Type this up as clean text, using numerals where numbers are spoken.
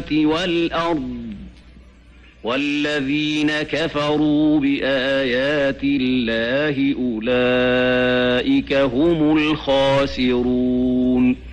والأرض والذين كفروا بآيات الله أولئك هم الخاسرون.